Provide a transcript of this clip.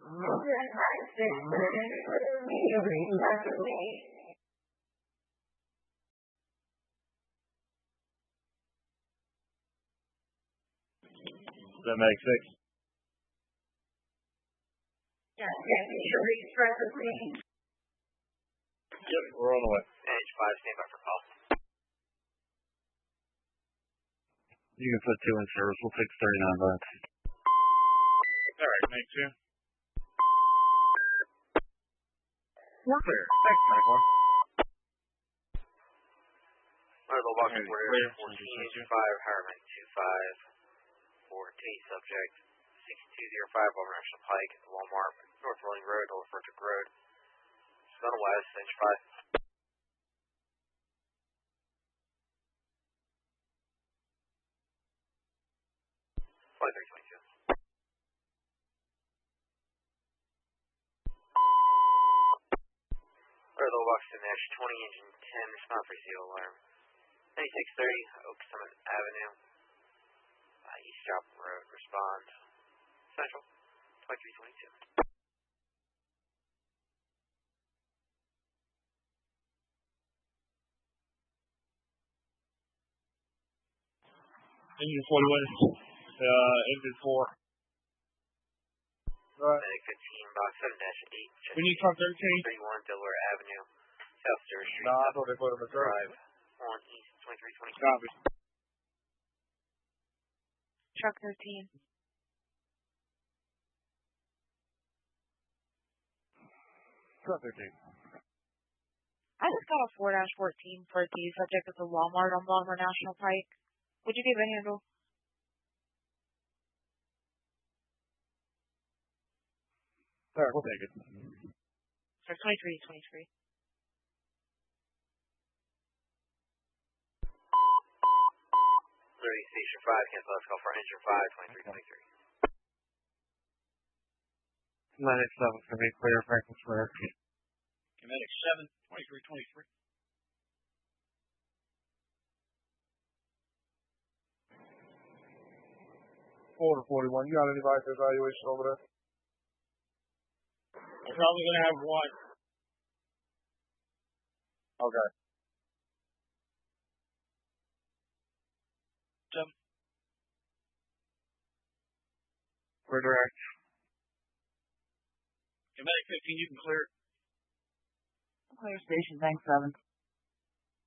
That makes 6. Yep, we're on the way. H5, stand by for call. You can put 2 in service. We'll take $39. All right, make 2. We're clear. Thanks, 94. Local box report area 14 5, Harriman 25 for T subject 6205 over National Pike, Walmart, North Rolling Road, Old Frederick Road. Sun West, H5. Flight 322. Local box to Nash 20, engine 10, respond for CO alarm. 9630, Oak Summit Avenue, East Chop Road, respond. Central, 2322. Engine 41, engine 4. Medic 15, box 7-8. We need truck 13. 31, Delaware Avenue, South Star Street. No, I thought they put them in Drive, on East 2320. Copy. Truck 13. Truck 13. I just got a 4-14 for the subject of the Walmart on Baltimore National Pike. Would you give a handle? All right, we'll take it. For 2323. Station 5, cancel last call for engine 5, 2323. Medic 7 for me, clear, Franklin Square. Medic 7, 2323. 4-41. You got anybody for evaluation over there? I'm probably going to have 1. Okay. We're direct. Medic 15, you can clear. Clear station, thanks 7.